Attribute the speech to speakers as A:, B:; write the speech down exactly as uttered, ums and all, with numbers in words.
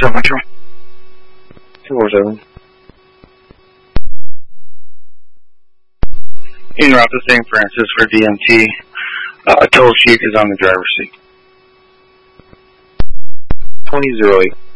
A: seven Metro.
B: two four seven.
A: En route to Saint Francis for D M T. Uh, total sheet is on the driver's seat.
B: twenty zero eight.